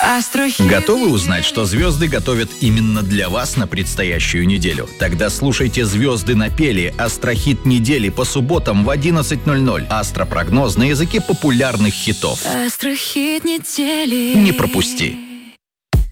Астрохит. Готовы узнать, что звезды готовят именно для вас на предстоящую неделю? Тогда слушайте «Звезды напели» — астрохит недели по субботам в 11:00. Астропрогноз на языке популярных хитов. Астрохит недели. Не пропусти!